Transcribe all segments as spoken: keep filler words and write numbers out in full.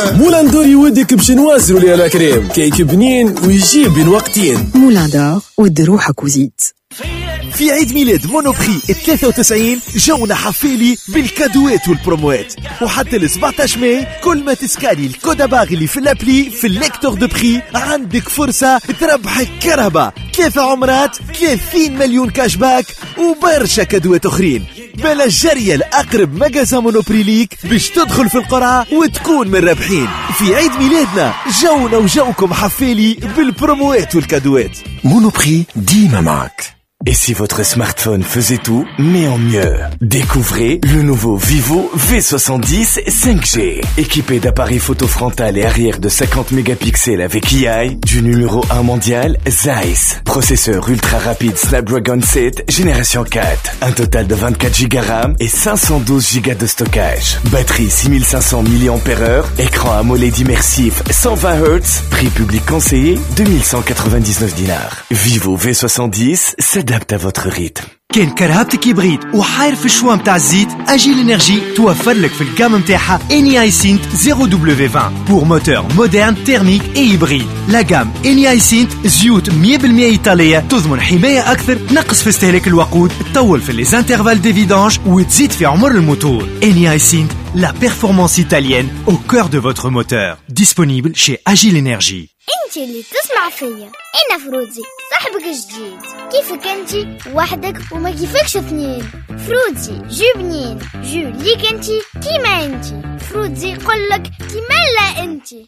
مولان دور يودك باش نوازلوا لي على كريم كيك بنين ويجيب بين وقتين. مولان دور ود روحك وزيد. في عيد ميلاد مونوبري الثلاثة وتسعين جونا حفيلي بالكادوات والبروموات، وحتى ال سبعطاش ماي كل ما تسكاني الكودا باغ اللي في الابلي في الليكتور دو بري عندك فرصة تربحك كرهبة، ثلاثة عمرات، ثلاثين مليون كاش باك وبرشا كادوات اخرين. بلا جرية لأقرب مجازا مونوبري ليك باش تدخل في القرعة وتكون من الرابحين. في عيد ميلادنا جونا وجوكم حفيلي بالبروموات والكادوات. مونوبري ديما معك. Et si votre smartphone faisait tout, mais en mieux? Découvrez le nouveau Vivo V soixante-dix cinq G. Équipé d'appareils photo frontal et arrière de cinquante mégapixels avec A I, du numéro un mondial, Zeiss. Processeur ultra rapide Snapdragon sept, génération quatre. Un total de vingt-quatre giga RAM et cinq cent douze giga de stockage. Batterie six mille cinq cents milliampères heure. Écran AMOLED immersif cent vingt hertz. Prix public conseillé deux mille cent quatre-vingt-dix-neuf dinars. Vivo V soixante-dix s'adapte à votre rythme. كان كرهبتك يبريد وحاير في الشوا متاع الزيت، اجي الانرجي توفر لك في الجام متاعها اني اي سينت زيرو دبليو عشرين بور موتور مودرن تيرميك اي هيبريد. لا جام اني اي سينت زيوت مية بالمية ايطاليه، تضمن حمايه اكثر، تنقص في استهلاك الوقود، تطول في لي زانترفال دي فيدانج وتزيد في عمر الموتور. اني اي سينت la performance italienne au cœur de votre moteur. Disponible chez Agile Energy. انتي اللي تسمع فيا، انا فروزي صاحبك الجديد. كيفك انتي وحدك وما كيفكش اثنين؟ فروزي جو بنين، جو ليك انتي كيما انتي. فروزي يقولك كيما لا انتي.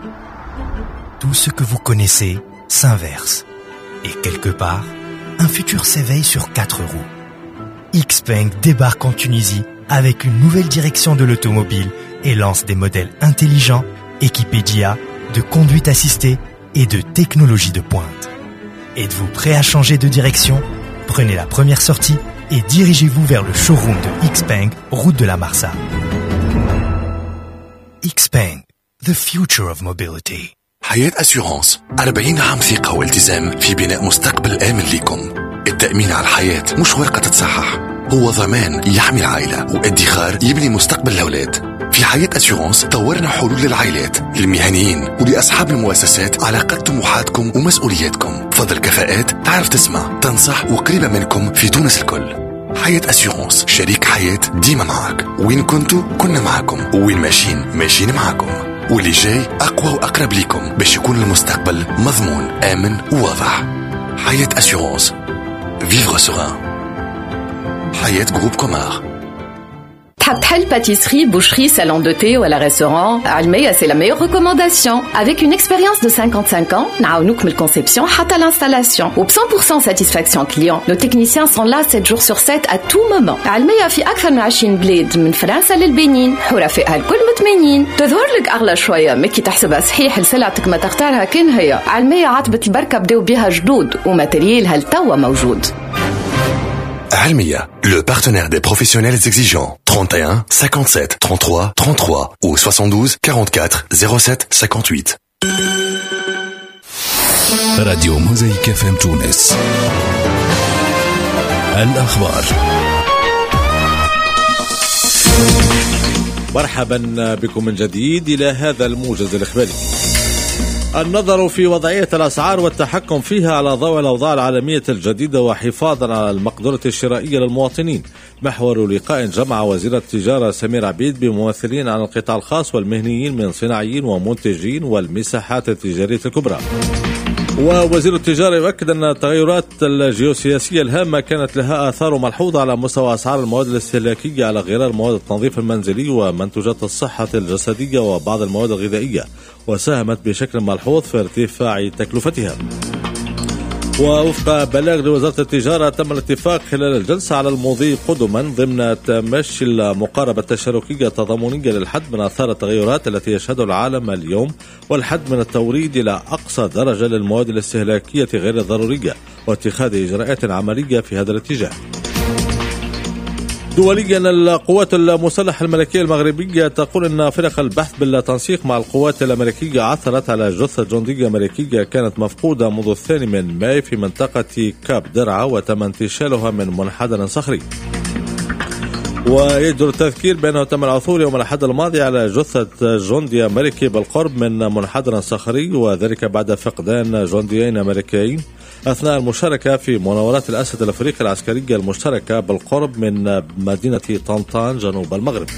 Tout ce que vous connaissez s'inverse. Et quelque part, un futur s'éveille sur quatre roues. Xpeng débarque en Tunisie avec une nouvelle direction de l'automobile et lance des modèles intelligents, équipés d'I A, de conduite assistée et de technologie de pointe. Êtes-vous prêt à changer de direction? Prenez la première sortie et dirigez-vous vers le showroom de Xpeng, route de la Marsa. Xpeng, the future of mobility. حياة أسيورانس أربعين عام ثقة والتزام في بناء مستقبل آمن لكم. التأمين على الحياة مش ورقة تتصحح، هو ضمان يحمي العائلة وادخار يبني مستقبل الأولاد. في حياة أسيورانس طورنا حلول للعائلات، للمهنيين ولأصحاب المؤسسات على قد طموحاتكم ومسؤولياتكم. فضل كفاءات تعرف تسمع، تنصح وقريبة منكم في تونس الكل. حياة أسيورانس شريك حياة ديما معك، وين كنتوا كنا معكم، وين ماشيين ماشيين معكم، واللي جاي أقوى وأقرب لكم باش يكون المستقبل مضمون آمن وواضح. حياة أسيورانس Vivre serein. Hayat Group Comar. تحب تحل pâtisserie, boucherie, salon de thé ou à la restaurant, Almeya c'est la meilleure recommandation. Avec une expérience de cinquante-cinq ans, نعاونوك من الconception حتى l'installation. و cent pour cent satisfaction client. Nos techniciens sont là sept jours sur sept à tout moment. Almeya في أكثر من عشرين بلاد من فرنسا للبنين، حرفائها الكل مطمئنين. تظهر لك أغلى شوية، ما كي تحسبها صحيح لسلعتك ما تختارها كان هي. علمية عتبة البركة بداو بها جدود وماتريالها لتوا موجود. Almeya, le partenaire des professionnels exigeants. trente et un cinquante-sept trente-trois trente-trois ou soixante-douze quarante-quatre zéro sept cinquante-huit. راديو موزايك اف ام تونس. الأخبار. مرحبا بكم من جديد إلى هذا الموجز الإخباري. النظر في وضعية الأسعار والتحكم فيها على ضوء الأوضاع العالمية الجديدة وحفاظا على المقدرة الشرائية للمواطنين، محور لقاء جمع وزير التجارة سمير عبيد بممثلين عن القطاع الخاص والمهنيين من صناعيين ومنتجين والمساحات التجارية الكبرى. ووزير التجارة يؤكد أن التغيرات الجيوسياسية الهامة كانت لها آثار ملحوظة على مستوى أسعار المواد الاستهلاكية على غرار مواد التنظيف المنزلي ومنتوجات الصحة الجسدية وبعض المواد الغذائية، وساهمت بشكل ملحوظ في ارتفاع تكلفتها. ووفق بلاغ لوزارة التجارة تم الاتفاق خلال الجلسة على المضي قدما ضمن تمشي المقاربة التشاركية التضامنية للحد من آثار التغيرات التي يشهدها العالم اليوم، والحد من التوريد إلى أقصى درجة للمواد الاستهلاكية غير الضرورية، واتخاذ إجراءات عملية في هذا الاتجاه. دوليا، القوات المسلحة الملكية المغربية تقول أن فرق البحث بالتنسيق مع القوات الأمريكية عثرت على جثة جندية أمريكية كانت مفقودة منذ الثاني من ماي في منطقة كاب درعا وتم انتشالها من منحدر صخري. ويجدر التذكير بأنه تم العثور يوم الأحد الماضي على جثة جندي أمريكي بالقرب من منحدر صخري، وذلك بعد فقدان جنديين أمريكيين أثناء المشاركة في مناورات الأسد الأفريقي العسكرية المشتركة بالقرب من مدينة طنطان جنوب المغرب.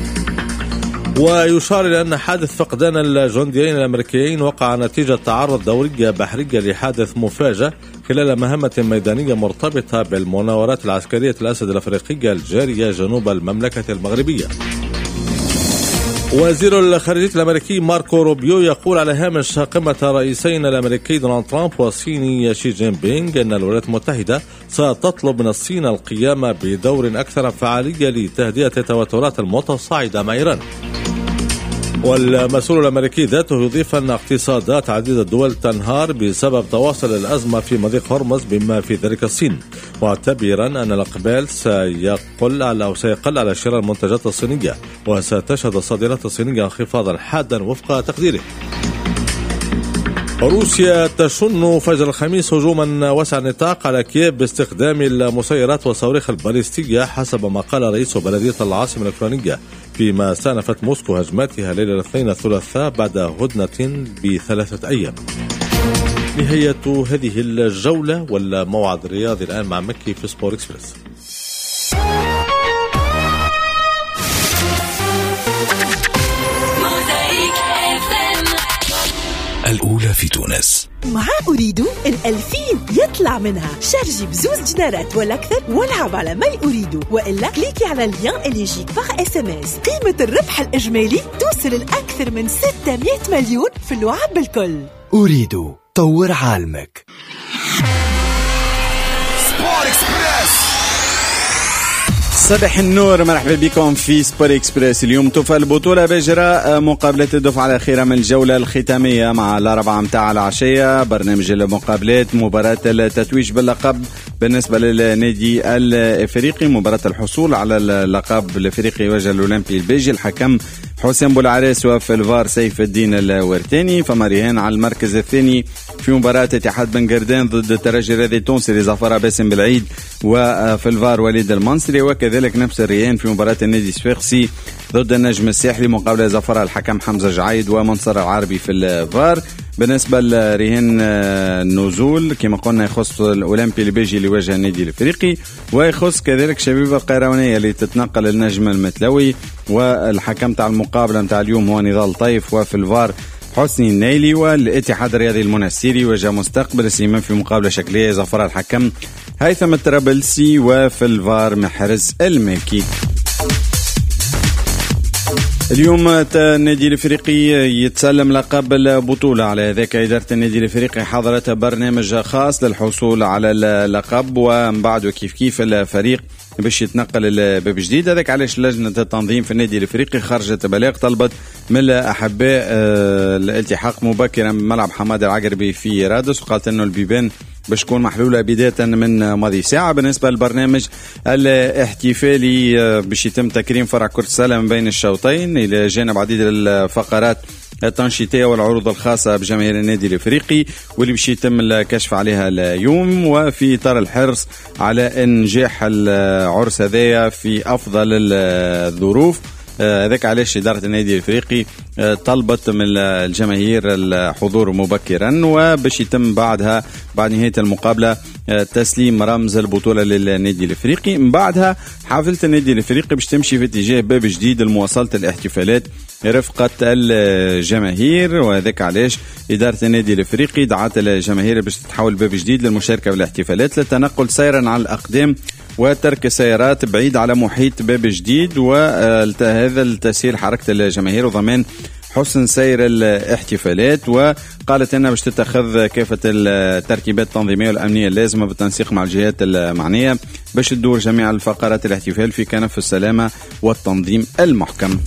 ويشار إلى أن حادث فقدان الجنديين الأمريكيين وقع نتيجة تعرض دورية بحرية لحادث مفاجئ خلال مهمة ميدانية مرتبطة بالمناورات العسكرية الأسد الأفريقية الجارية جنوب المملكة المغربية. وزير الخارجية الأمريكي ماركو روبيو يقول على هامش قمة رئيسين الأمريكي دونالد ترامب والصيني شي جين بينغ أن الولايات المتحدة ستطلب من الصين القيام بدور أكثر فعالية لتهدئة التوترات المتصاعدة مع إيران. والمسؤول الأمريكي ذاته يضيف أن اقتصادات عديدة الدول تنهار بسبب تواصل الأزمة في مضيق هرمز بما في ذلك الصين، معتبرا أن الإقبال سيقل على أو سيقل على شراء المنتجات الصينية، وستشهد الصادرات الصينية انخفاضا حادا وفق تقديره. روسيا تشن فجر الخميس هجوما واسع النطاق على كييف باستخدام المسيرات والصواريخ الباليستية حسب ما قال رئيس بلدية العاصمة الأوكرانية، فيما استأنفت موسكو هجماتها ليلة الاثنين الثلاثاء بعد هدنة بثلاثة أيام. نهاية هذه الجولة والموعد الرياضي الآن مع مكي في سبور إكسبريس. الأولى في تونس. مع أريد الألفين يطلع منها شارجي بزوز دينارات ولا أكثر والعب على ماي أريد، وإلا كليكي على اللين اللي يجيك باغ اس ام اس. قيمة الربح الإجمالي توصل لأكثر من ستمائة مليون في اللعب بالكل. أريد طور عالمك. سبور إكسبريس. صباح النور، مرحبا بكم في سبور إكسبريس. اليوم توفى البطولة بإجراء مقابلة الدفعة الأخيرة من الجولة الختامية مع الأربعة متاع العشية. برنامج المقابلات مباراة التتويج باللقب بالنسبة للنادي الإفريقي، مباراة الحصول على اللقب الإفريقي يواجه الأولمبي البيجي. الحكم حسين بولعريس، وفي الفار سيف الدين الورتاني. فما رهان على المركز الثاني في مباراة اتحاد بن قردان ضد الترجي الرياضي التونسي لظفر باسم بالعيد، وفي الفار وليد المنصري. وكذلك نفس الرهان في مباراة النادي الصفاقسي ضد النجم الساحلي مقابلة ظفر الحكم حمزة جعيد ومنصر العربي في الفار. بالنسبة لرهان النزول كما قلنا يخص الأولمبي البيجي اللي واجه النادي الإفريقي، ويخص كذلك شبيبة القيروانية اللي تتنقل النجم المتلوي. والحكم تاع المقابلة متاع اليوم هو نضال طيف، وفي الفار حسني النيلي. والاتحاد الرياضي المنستيري واجه مستقبل السيمان في مقابلة شكلية ظفر الحكم هيثم الترابلسي، وفي الفار محرز المالكي. اليوم النادي الافريقي يتسلم لقب البطولة، على ذاك إدارة النادي الافريقي حضرت برنامج خاص للحصول على اللقب، ومن بعد كيف كيف الفريق باش يتنقل لباب جديد. هذاك علاش لجنة التنظيم في النادي الافريقي خرجت بلاغ طلبت من الأحباء الالتحاق مبكرا بملعب حماد العقربي في رادس، وقالت انه البيبان باش تكون محلولة بداية من ماضي ساعة. بالنسبة للبرنامج الاحتفالي باش يتم تكريم فرع كرة السلة من بين الشوطين إلى جانب عديد الفقرات التنشيطية والعروض الخاصة بجماهير النادي الافريقي واللي باش يتم الكشف عليها اليوم، وفي اطار الحرص على انجاح العرس هذايا في افضل الظروف. هذاك علاش إدارة النادي الافريقي طلبت من الجماهير الحضور مبكرا، وباش يتم بعدها بعد نهاية المقابلة تسليم رمز البطولة للنادي الافريقي. من بعدها حافلة النادي الافريقي باش تمشي في اتجاه باب جديد لمواصلة الاحتفالات رفقة الجماهير، وذاك علاش إدارة النادي الافريقي دعت الجماهير باش تتحول باب جديد للمشاركة بالاحتفالات، للتنقل سيرا على الأقدام وترك السيارات بعيد على محيط باب جديد، وهذا لتسهيل حركة الجماهير وضمان حسن سير الاحتفالات. وقالت انها باش تتخذ كافة التركيبات التنظيمية والأمنية اللازمة بالتنسيق مع الجهات المعنية باش تدور جميع الفقرات الاحتفال في كنف السلامة والتنظيم المحكم.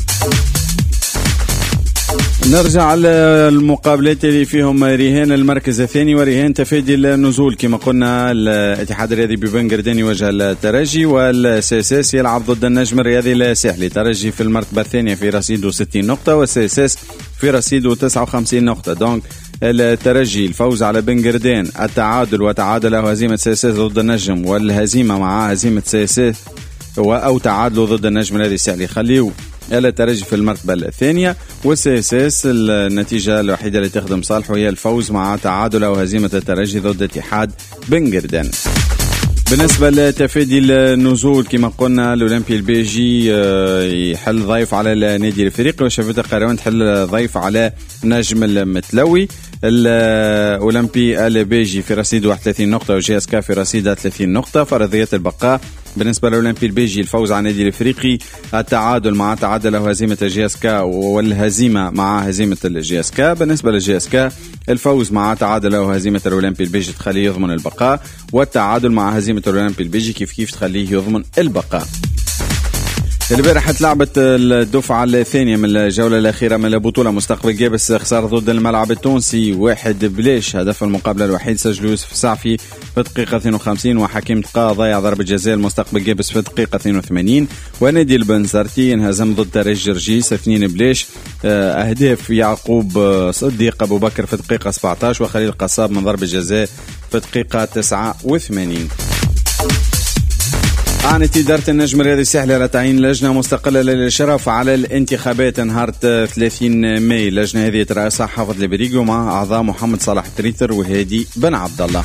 نرجع على المقابلات اللي فيهم رهان المركز الثاني ورهان تفادي النزول. كما قلنا الاتحاد الرياضي ببن قردان يواجه الترجي، والسيساس يلعب ضد النجم الرياضي الساحلي. الترجي في المرتبة الثانية في رصيده ستين نقطة، والسيساس في رصيده تسعة وخمسين نقطة. دونك الترجي الفوز على بن قردان، التعادل وتعادل هزيمة سيساس ضد النجم، والهزيمة مع هزيمة سيساس أو تعادلوا ضد النجم الذي الساحلي يخليوا الترجي في المرتبة الثانية. والسي اس اس النتيجة الوحيدة اللي تخدم صالحه هي الفوز مع تعادل أو هزيمة الترجي ضد اتحاد بن قردان. بالنسبة لتفادي النزول كما قلنا الأولمبي البيجي يحل ضيف على النادي الإفريقي، وشفتة قروان تحل ضيف على نجم المتلوي. الأولمبي البيجي في رصيد واحد وثلاثين نقطة وجي اس كا في رصيد ثلاثين نقطة. فرضية البقاء بالنسبة للأولمبي البيجي الفوز على النادي الإفريقي، التعادل مع تعادل أو هزيمة الجي اس كا والهزيمة مع هزيمة الجي اس كا. بالنسبة للجي اس كا الفوز مع تعادل أو هزيمة الأولمبي البيجي تخليه يضمن البقاء، والتعادل مع هزيمة الأولمبي البيجي كيف كيف تخليه يضمن البقاء. البارح تلعبت الدفعة الثانية من الجولة الأخيرة من البطولة. مستقبل جابس خسارة ضد الملعب التونسي واحد بليش. هدف المقابلة الوحيد سجله يوسف السعفي في الدقيقة اثنين وخمسين، وحكيم تقا ضيع ضربة جزاء المستقبل جابس في الدقيقة اثنين وثمانين. ونادي البنزرتي انهزم ضد ترجي جرجيس اثنين بليش. أهداف يعقوب صديق أبو بكر في الدقيقة سبعة عشر وخليل قصاب من ضربة جزاء في الدقيقة تسعة وثمانين. أعلنت إدارة النجم الرياضي الساحلي على تعيين لجنة مستقلة للإشراف على الانتخابات نهار ثلاثين ماي. اللجنة هذه ترأسها حافظ البريقي مع أعضاء محمد صلاح تريتر وهادي بن عبد الله.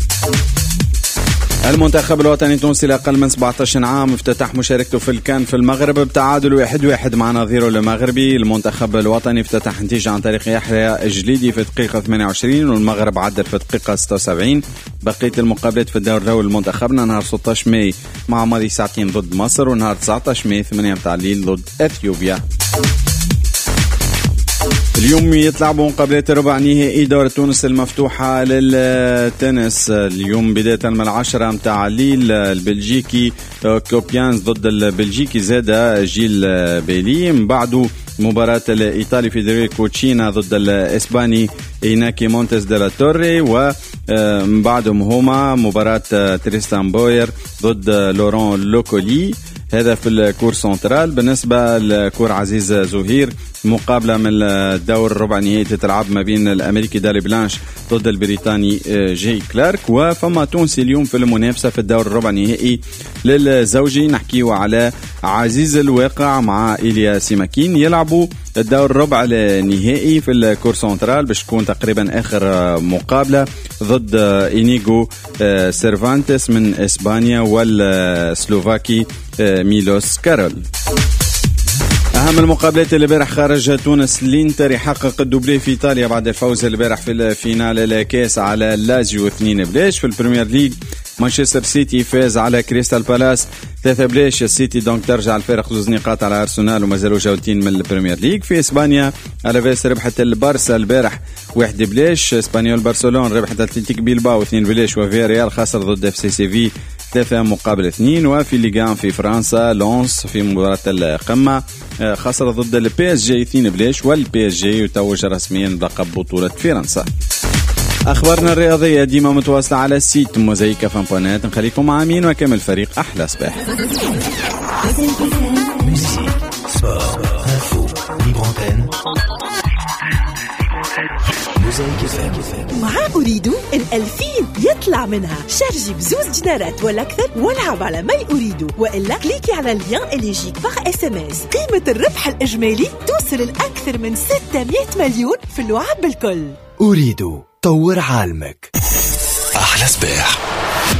المنتخب الوطني التونسي لأقل من سبعة عشر عام افتتح مشاركته في الكان في المغرب بتعادل واحد واحد مع نظيره المغربي. المنتخب الوطني افتتح نتيجة عن طريق يحيى الجليدي في الدقيقة ثمانية وعشرين والمغرب عدل في الدقيقة ستة وسبعين. بقية المقابلات في الدور الأول لمنتخبنا نهار ستة عشر ماي مع ماضي ساعتين ضد مصر، ونهار تسعة عشر ماي ثمانية متاع الليل ضد أثيوبيا. اليوم يتلعبوا مقابلات ربع نهائي دورة تونس المفتوحة للتنس. اليوم بداية من العشرة متاع الليل البلجيكي كوبيانز ضد البلجيكي زادا جيل بيلي. من بعده مباراة الإيطالي فيدريكو تشينا ضد الإسباني إيناكي مونتيز ديلا توري. ومن بعدهم هما مباراة تريستان بوير ضد لوران لوكولي. هذا في الكور سنترال. بالنسبة لكور عزيز زهير مقابلة من الدور الربع نهائي تتلعب ما بين الأمريكي دالي بلانش ضد البريطاني جي كلارك. وفما تونسي اليوم في المنافسة في الدور الربع نهائي للزوجي نحكيه على عزيز الواقع مع إيليا سيماكين. يلعبوا الدور الربع النهائي في الكور سنترال باش تكون تقريبا آخر مقابلة ضد إينيغو سيرفانتس من إسبانيا والسلوفاكي ميلوس كارول. أهم المقابلات اللي بارح خارج تونس الانتر يحقق الدوبلي في إيطاليا بعد الفوز اللي بارح في الفينال الكاس على لازيو اثنين بلاش. في البريمير ليج مانشستر سيتي فاز على كريستال بالاس ثلاثة بلاش. السيتي دونك ترجع الفارق زوز نقاط على أرسنال ومازالوا جولتين من البريمير ليج. في إسبانيا ألافيس ربحت البارسا البارح واحد بلاش. اسبانيول برشلونة ربحت اتلتيك بيلباو اثنين بلاش. وفياريال خسر ضد اف سي سي في ثلاثة مقابل اثنين. وفي ليغان في فرنسا لونس في مباراة القمة خسر ضد البي اس جي اثنين بلاش. والبي اس جي يتوج رسميا بلقب بطولة فرنسا. أخبارنا الرياضية ديما متواصلة على السيت موزايك فان بونات. نخليكم مع مين وكامل فريق أحلى صباح. مع أريدو الألفين يطلع منها. شارجي بزوز دينارات ولا أكثر والعب على ماي أريدو، وإلا كليكي على اللين اللي يجيك باغ اس ام اس. قيمة الربح الإجمالي توصل لأكثر من ستمائة مليون في اللعب بالكل. أريدو طور عالمك. أحلى صباح.